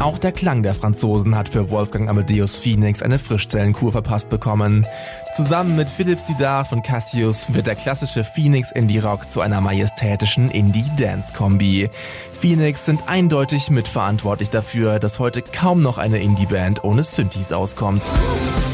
Auch der Klang der Franzosen hat für Wolfgang Amadeus Phoenix eine Frischzellenkur verpasst bekommen. Zusammen mit Philipp Sidar von Cassius wird der klassische Phoenix Indie Rock zu einer majestätischen Indie-Dance-Kombi. Phoenix sind eindeutig mitverantwortlich dafür, dass heute kaum noch eine Indie-Band ohne Synthes auskommt.